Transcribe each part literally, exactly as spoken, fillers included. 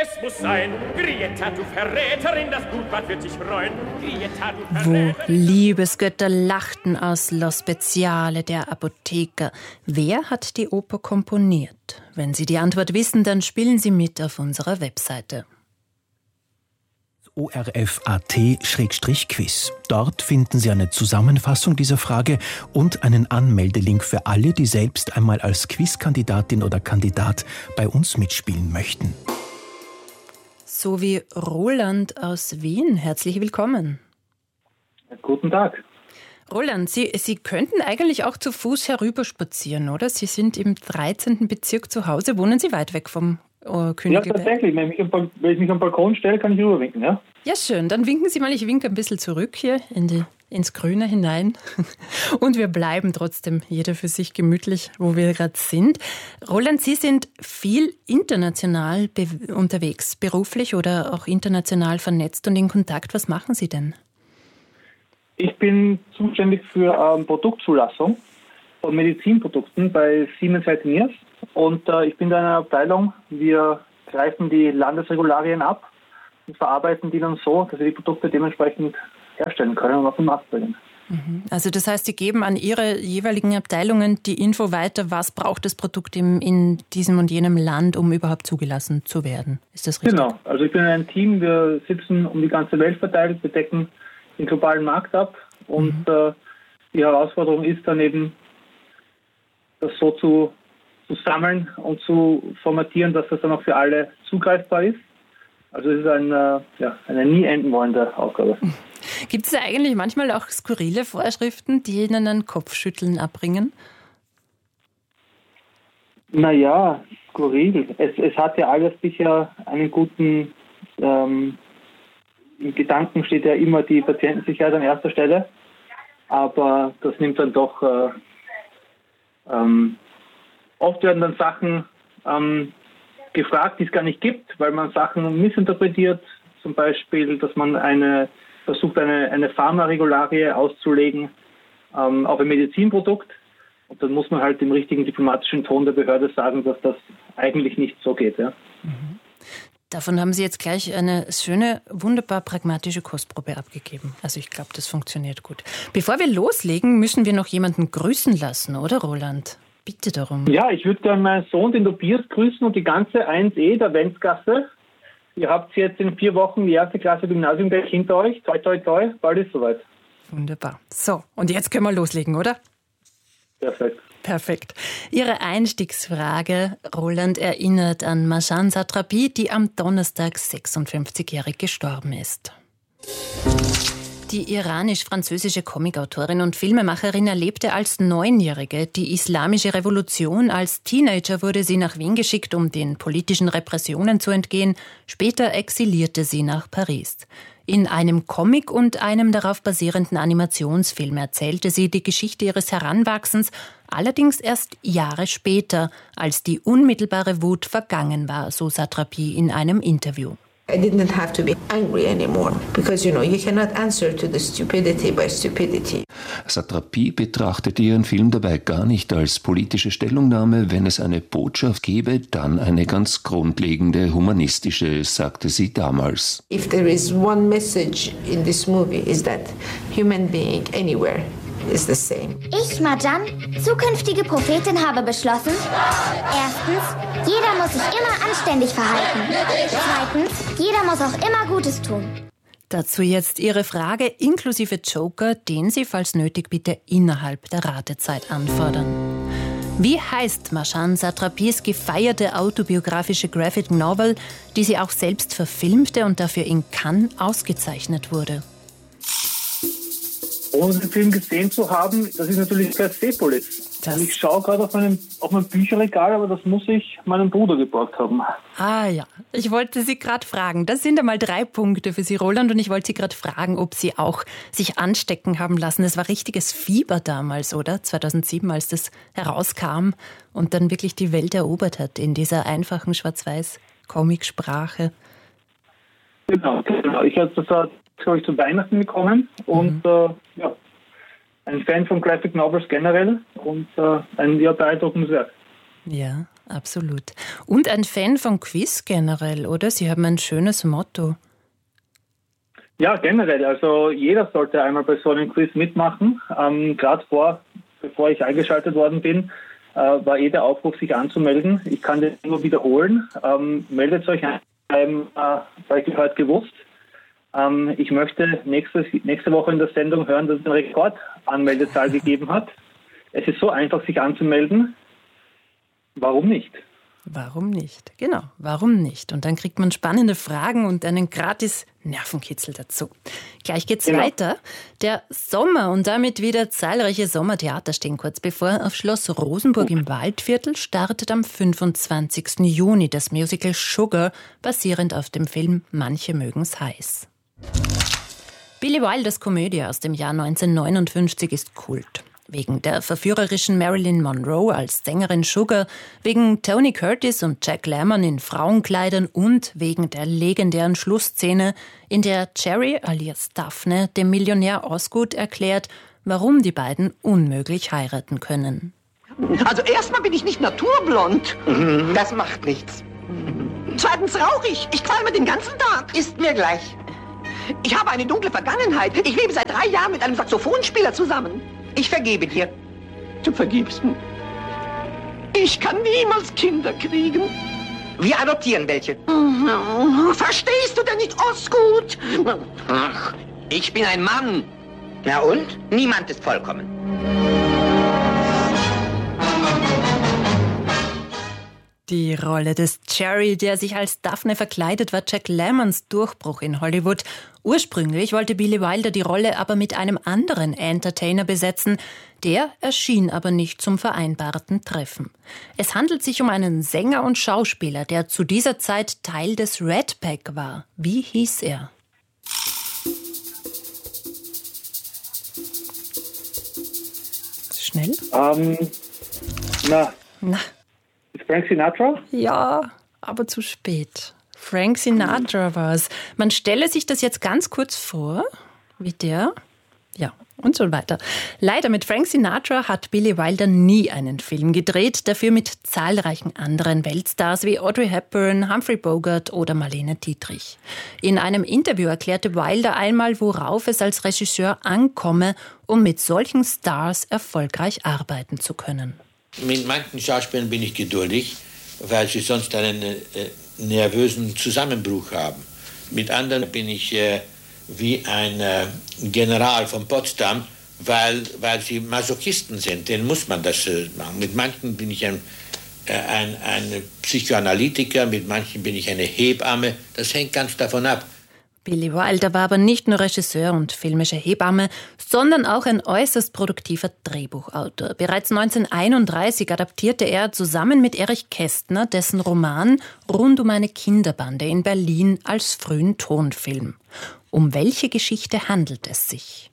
Es muss sein, Grietta, du Verräterin, das Blutbad wird dich freuen. Grietta, du Wo Verräterin. Liebesgötter lachten aus Lo Speziale der Apotheker. Wer hat die Oper komponiert? Wenn Sie die Antwort wissen, dann spielen Sie mit auf unserer Webseite. O R F Punkt A T Quiz. Dort finden Sie eine Zusammenfassung dieser Frage und einen Anmeldelink für alle, die selbst einmal als Quizkandidatin oder Kandidat bei uns mitspielen möchten. So wie Roland aus Wien. Herzlich willkommen. Guten Tag. Roland, Sie, Sie könnten eigentlich auch zu Fuß herüberspazieren, oder? Sie sind im dreizehnten Bezirk zu Hause. Wohnen Sie weit weg vom äh, Königelberg? Ja, tatsächlich. Wenn ich, mich am, wenn ich mich am Balkon stelle, kann ich rüberwinken, ja? Ja, schön. Dann winken Sie mal. Ich winke ein bisschen zurück hier in die, ins Grüne hinein. Und wir bleiben trotzdem jeder für sich gemütlich, wo wir gerade sind. Roland, Sie sind viel international be- unterwegs, beruflich oder auch international vernetzt und in Kontakt. Was machen Sie denn? Ich bin zuständig für ähm, Produktzulassung von Medizinprodukten bei Siemens Healthineers und äh, ich bin da in einer Abteilung. Wir greifen die Landesregularien ab und verarbeiten die dann so, dass wir die Produkte dementsprechend herstellen können und auf den Markt bringen. Also das heißt, Sie geben an Ihre jeweiligen Abteilungen die Info weiter, was braucht das Produkt in, in diesem und jenem Land, um überhaupt zugelassen zu werden. Ist das richtig? Genau. Also ich bin in einem Team, wir sitzen um die ganze Welt verteilt, wir decken den globalen Markt ab und mhm. äh, die Herausforderung ist dann eben, das so zu, zu sammeln und zu formatieren, dass das dann auch für alle zugreifbar ist. Also es ist ein, äh, ja, eine nie enden wollende Aufgabe. Gibt es da eigentlich manchmal auch skurrile Vorschriften, die Ihnen ein Kopfschütteln abbringen? Naja, skurril. Es, es hat ja alles sicher einen guten... Ähm, Im Gedanken steht ja immer die Patientensicherheit an erster Stelle, aber das nimmt dann doch, äh, ähm, oft werden dann Sachen ähm, gefragt, die es gar nicht gibt, weil man Sachen missinterpretiert, zum Beispiel, dass man eine versucht, eine, eine Pharmaregularie auszulegen ähm, auf ein Medizinprodukt und dann muss man halt im richtigen diplomatischen Ton der Behörde sagen, dass das eigentlich nicht so geht. Ja. Mhm. Davon haben Sie jetzt gleich eine schöne, wunderbar pragmatische Kostprobe abgegeben. Also ich glaube, das funktioniert gut. Bevor wir loslegen, müssen wir noch jemanden grüßen lassen, oder Roland? Bitte darum. Ja, ich würde gerne meinen Sohn, den Tobias, grüßen und die ganze eins E der Wenzgasse. Ihr habt jetzt in vier Wochen die erste Klasse Gymnasium gleich hinter euch. Toi, toi, toi, bald ist soweit. Wunderbar. So, und jetzt können wir loslegen, oder? Perfekt. Perfekt. Ihre Einstiegsfrage, Roland, erinnert an Marjane Satrapi, die am Donnerstag sechsundfünfzigjährig gestorben ist. Die iranisch-französische Comicautorin und Filmemacherin erlebte als Neunjährige die islamische Revolution. Als Teenager wurde sie nach Wien geschickt, um den politischen Repressionen zu entgehen. Später exilierte sie nach Paris. In einem Comic und einem darauf basierenden Animationsfilm erzählte sie die Geschichte ihres Heranwachsens, allerdings erst Jahre später, als die unmittelbare Wut vergangen war, so Satrapi in einem Interview. I didn't have to be angry anymore, because, you know, you cannot answer to the stupidity by stupidity. Satrapi betrachtete ihren Film dabei gar nicht als politische Stellungnahme. Wenn es eine Botschaft gäbe, dann eine ganz grundlegende humanistische, sagte sie damals. If there is one message in this movie, is that human being anywhere is the same. Ich, Marjane, zukünftige Prophetin, habe beschlossen: Erstens, jeder muss sich immer anständig verhalten. Zweitens, jeder muss auch immer Gutes tun. Dazu jetzt Ihre Frage inklusive Joker, den Sie, falls nötig, bitte innerhalb der Ratezeit anfordern. Wie heißt Marjane Satrapis gefeierte autobiografische Graphic Novel, die sie auch selbst verfilmte und dafür in Cannes ausgezeichnet wurde? Ohne den Film gesehen zu haben, das ist natürlich Persepolis. Das ich schaue gerade auf, auf mein Bücherregal, aber das muss ich meinem Bruder geborgt haben. Ah ja, ich wollte Sie gerade fragen. Das sind einmal drei Punkte für Sie, Roland, und ich wollte Sie gerade fragen, ob Sie auch sich anstecken haben lassen. Es war richtiges Fieber damals, oder? zweitausendsieben, als das herauskam und dann wirklich die Welt erobert hat in dieser einfachen Schwarz-Weiß-Comic-Sprache. Genau, genau. Ich habe das, glaube ich, zu Weihnachten bekommen und mhm. äh, ja, ein Fan von Graphic Novels generell und äh, ein ja, beeindruckendes Werk. Ja, Absolut. Und ein Fan von Quiz generell, oder? Sie haben ein schönes Motto. Ja, generell. Also jeder sollte einmal bei so einem Quiz mitmachen. Ähm, Gerade vor, bevor ich eingeschaltet worden bin, äh, war eh der Aufruf, sich anzumelden. Ich kann den nur wiederholen. Ähm, meldet euch ein, ähm, äh, weil ich heute gewusst. Ähm, ich möchte nächste, nächste Woche in der Sendung hören, dass es eine Rekordanmeldezahl gegeben hat. Es ist so einfach, sich anzumelden. Warum nicht? Warum nicht? Genau, warum nicht? Und dann kriegt man spannende Fragen und einen gratis Nervenkitzel dazu. Gleich geht's genau. weiter. Der Sommer und damit wieder zahlreiche Sommertheater stehen kurz bevor. Auf Schloss Rosenburg im Waldviertel startet am fünfundzwanzigsten Juni das Musical Sugar, basierend auf dem Film Manche mögen's heiß. Billy Wilders Komödie aus dem Jahr neunzehnhundertneunundfünfzig ist Kult. Wegen der verführerischen Marilyn Monroe als Sängerin Sugar, wegen Tony Curtis und Jack Lemmon in Frauenkleidern und wegen der legendären Schlussszene, in der Jerry alias Daphne dem Millionär Osgood erklärt, warum die beiden unmöglich heiraten können. Also erstmal bin ich nicht naturblond. Das macht nichts. Zweitens rauche ich. Ich qualme den ganzen Tag. Ist mir gleich. Ich habe eine dunkle Vergangenheit. Ich lebe seit drei Jahren mit einem Saxophonspieler zusammen. Ich vergebe dir. Du vergibst mir. Ich kann niemals Kinder kriegen. Wir adoptieren welche. Verstehst du denn nicht, Osgood? Ach, ich bin ein Mann. Na und? Niemand ist vollkommen. Die Rolle des Jerry, der sich als Daphne verkleidet, war Jack Lemmons Durchbruch in Hollywood. Ursprünglich wollte Billy Wilder die Rolle aber mit einem anderen Entertainer besetzen. Der erschien aber nicht zum vereinbarten Treffen. Es handelt sich um einen Sänger und Schauspieler, der zu dieser Zeit Teil des Rat Pack war. Wie hieß er? Schnell? Ähm, na. Na. Ist Frank Sinatra? Ja, aber zu spät. Frank Sinatra war es. Man stelle sich das jetzt ganz kurz vor, wie der, ja, und so weiter. Leider mit Frank Sinatra hat Billy Wilder nie einen Film gedreht, dafür mit zahlreichen anderen Weltstars wie Audrey Hepburn, Humphrey Bogart oder Marlene Dietrich. In einem Interview erklärte Wilder einmal, worauf es als Regisseur ankomme, um mit solchen Stars erfolgreich arbeiten zu können. Mit manchen Schauspielern bin ich geduldig, weil sie sonst einen äh, nervösen Zusammenbruch haben. Mit anderen bin ich äh, wie ein äh, General von Potsdam, weil, weil sie Masochisten sind. Denen muss man das äh, machen. Mit manchen bin ich ein, äh, ein, ein Psychoanalytiker, mit manchen bin ich eine Hebamme. Das hängt ganz davon ab. Billy Wilder war aber nicht nur Regisseur und filmische Hebamme, sondern auch ein äußerst produktiver Drehbuchautor. Bereits neunzehnhunderteinunddreißig adaptierte er zusammen mit Erich Kästner dessen Roman Rund um eine Kinderbande in Berlin als frühen Tonfilm. Um welche Geschichte handelt es sich?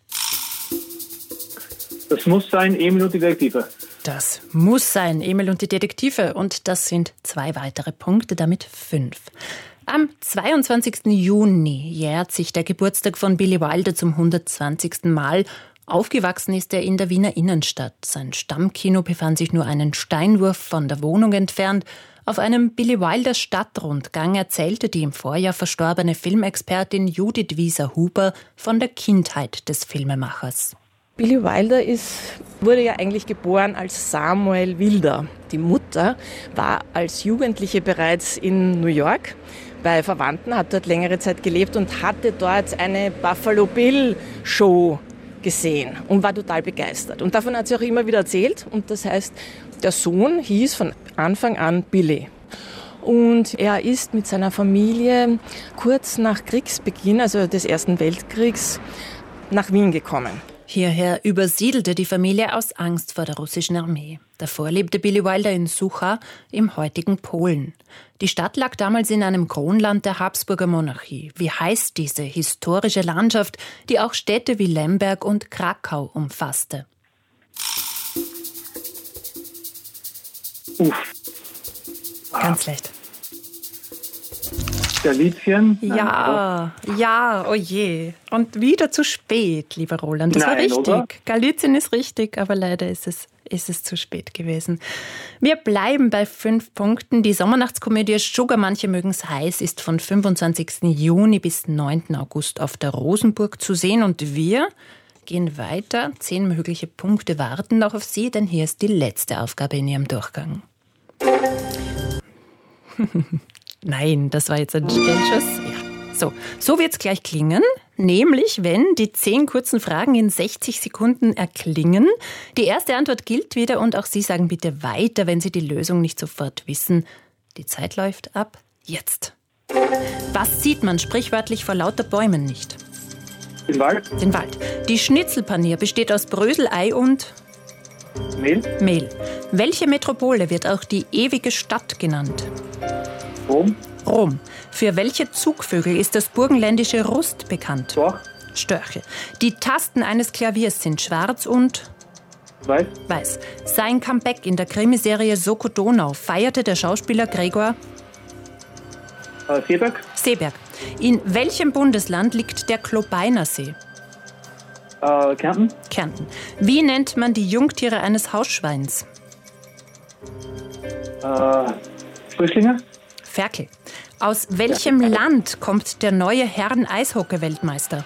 Das muss sein, Emil und die Detektive. Das muss sein, Emil und die Detektive. Und das sind zwei weitere Punkte, damit fünf. Am zweiundzwanzigsten Juni jährt sich der Geburtstag von Billy Wilder zum hundertzwanzigsten Mal. Aufgewachsen ist er in der Wiener Innenstadt. Sein Stammkino befand sich nur einen Steinwurf von der Wohnung entfernt. Auf einem Billy Wilder Stadtrundgang erzählte die im Vorjahr verstorbene Filmexpertin Judith Wieser-Huber von der Kindheit des Filmemachers. Billy Wilder ist, wurde ja eigentlich geboren als Samuel Wilder. Die Mutter war als Jugendliche bereits in New York bei Verwandten, hat dort längere Zeit gelebt und hatte dort eine Buffalo Bill Show gesehen und war total begeistert. Und davon hat sie auch immer wieder erzählt. Und das heißt, der Sohn hieß von Anfang an Billy. Und er ist mit seiner Familie kurz nach Kriegsbeginn, also des Ersten Weltkriegs, nach Wien gekommen. Hierher übersiedelte die Familie aus Angst vor der russischen Armee. Davor lebte Billy Wilder in Sucha im heutigen Polen. Die Stadt lag damals in einem Kronland der Habsburger Monarchie. Wie heißt diese historische Landschaft, die auch Städte wie Lemberg und Krakau umfasste? Uff. Ganz leicht. Galizien? Ja, Nein, ja, oh je. Und wieder zu spät, lieber Roland. Das Nein, war richtig. Oder? Galizien ist richtig, aber leider ist es ist es zu spät gewesen. Wir bleiben bei fünf Punkten. Die Sommernachtskomödie Sugar, manche mögen's heiß ist von fünfundzwanzigsten Juni bis neunten August auf der Rosenburg zu sehen. Und wir gehen weiter. Zehn mögliche Punkte warten noch auf Sie, denn hier ist die letzte Aufgabe in Ihrem Durchgang. Nein, das war jetzt ein Stellschuss. Ja. So, so wird's gleich klingen. Nämlich, wenn die zehn kurzen Fragen in sechzig Sekunden erklingen. Die erste Antwort gilt wieder und auch Sie sagen bitte weiter, wenn Sie die Lösung nicht sofort wissen. Die Zeit läuft ab jetzt. Was sieht man sprichwörtlich vor lauter Bäumen nicht? Den Wald. Den Wald. Die Schnitzelpanier besteht aus Brösel, Ei und Mehl. Mehl. Welche Metropole wird auch die ewige Stadt genannt? Rom. Rom. Für welche Zugvögel ist das burgenländische Rust bekannt? Storch. Störche. Die Tasten eines Klaviers sind schwarz und Weiß. Weiß. Sein Comeback in der Krimiserie Soko Donau feierte der Schauspieler Gregor Äh, Seeberg. Seeberg. In welchem Bundesland liegt der Klobeiner See? Äh, Kärnten. Kärnten. Wie nennt man die Jungtiere eines Hausschweins? Äh, Frischlinge. Ferkel. Aus welchem Land kommt der neue Herren-Eishockey-Weltmeister?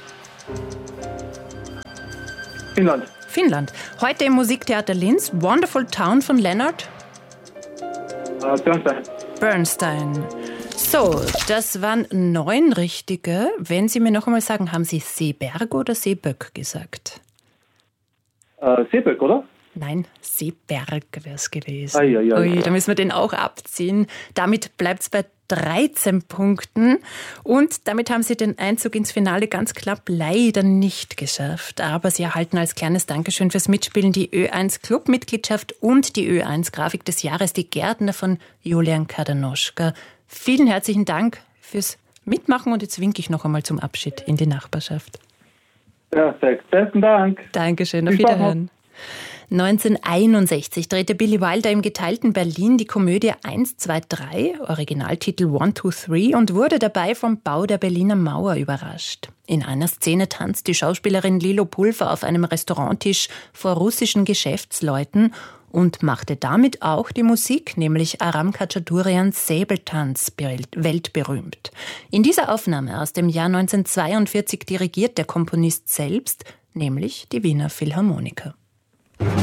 Finnland. Finnland. Heute im Musiktheater Linz, Wonderful Town von Leonard Äh, Bernstein. Bernstein. So, das waren neun richtige. Wenn Sie mir noch einmal sagen, haben Sie Seeberg oder Seeböck gesagt? Äh, Seeböck, oder? Nein, Seeberg wäre es gewesen. Ai, ai, ai. Ui, da müssen wir den auch abziehen. Damit bleibt es bei dreizehn Punkten. Und damit haben Sie den Einzug ins Finale ganz knapp leider nicht geschafft. Aber Sie erhalten als kleines Dankeschön fürs Mitspielen die Ö eins Clubmitgliedschaft und die Ö eins Grafik des Jahres, die Gärtner von Julian Kadanoschka. Vielen herzlichen Dank fürs Mitmachen und jetzt winke ich noch einmal zum Abschied in die Nachbarschaft. Perfekt, besten Dank. Dankeschön, auf Wiederhören. neunzehnhunderteinundsechzig drehte Billy Wilder im geteilten Berlin die Komödie eins, zwei, drei, Originaltitel one, two, three und wurde dabei vom Bau der Berliner Mauer überrascht. In einer Szene tanzt die Schauspielerin Lilo Pulver auf einem Restauranttisch vor russischen Geschäftsleuten und machte damit auch die Musik, nämlich Aram Khachaturians Säbeltanz, weltberühmt. In dieser Aufnahme aus dem Jahr neunzehnhundertzweiundvierzig dirigiert der Komponist selbst, nämlich die Wiener Philharmoniker.